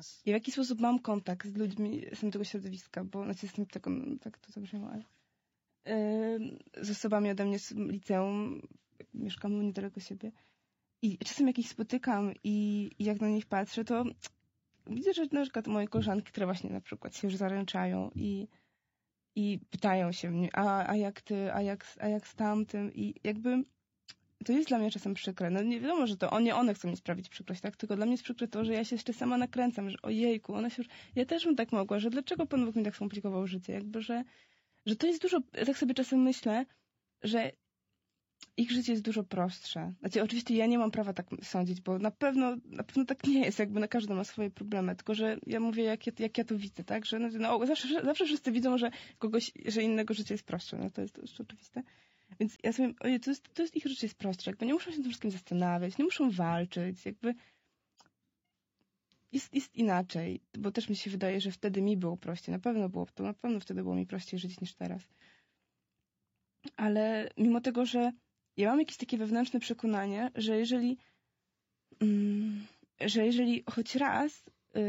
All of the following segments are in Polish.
I w jaki sposób mam kontakt z ludźmi z tego środowiska, bo jestem tego, tak to zabrzmiało, ale z osobami ode mnie z liceum, mieszkam niedaleko siebie i czasem jak ich spotykam i jak na nich patrzę, to widzę, że na przykład moje koleżanki, które właśnie na przykład się już zaręczają i pytają się mnie, a jak ty, a jak z tamtym i jakby to jest dla mnie czasem przykre. No nie wiadomo, że to nie one chcą mi sprawić przykrość, tak? Tylko dla mnie jest przykre to, że ja się jeszcze sama nakręcam, że ojejku, ona się już... Ja też bym tak mogła, że dlaczego Pan Bóg mi tak skomplikował życie? Jakby, że to jest dużo... Tak sobie czasem myślę, że ich życie jest dużo prostsze. Znaczy, oczywiście ja nie mam prawa tak sądzić, bo na pewno tak nie jest, jakby każdy ma swoje problemy, tylko że ja mówię, jak ja to widzę, tak? Że zawsze wszyscy widzą, że innego życie jest prostsze. No to jest oczywiste. Więc ja sobie, ojej, to jest ich życie jest prostsze, jakby nie muszą się tym wszystkim zastanawiać, nie muszą walczyć, jakby jest inaczej, bo też mi się wydaje, że wtedy mi było prościej, na pewno wtedy było mi prościej żyć niż teraz. Ale mimo tego, że ja mam jakieś takie wewnętrzne przekonanie, że jeżeli choć raz,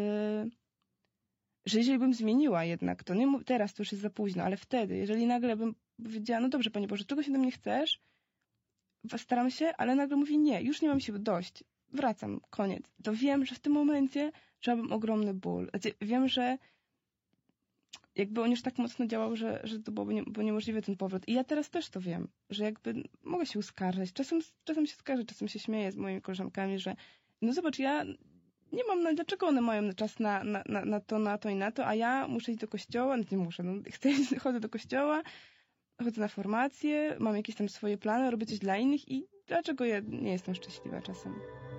że jeżeli bym zmieniła jednak, to nie teraz to już jest za późno, ale wtedy, jeżeli nagle bym powiedziała, no dobrze, Panie Boże, czego się do mnie chcesz? Staram się, ale nagle mówi nie, już nie mam siły, dość, wracam, koniec. To wiem, że w tym momencie czułabym ogromny ból. Znaczy, wiem, że jakby on już tak mocno działał, że to było niemożliwy ten powrót. I ja teraz też to wiem, że jakby mogę się uskarżać. Czasem się skarżę, czasem się śmieję z moimi koleżankami, że no zobacz, ja nie mam, dlaczego one mają czas na to i na to, a ja muszę iść do kościoła, nie muszę, chodzę do kościoła, chodzę na formację, mam jakieś tam swoje plany, robię coś dla innych i dlaczego ja nie jestem szczęśliwa czasem?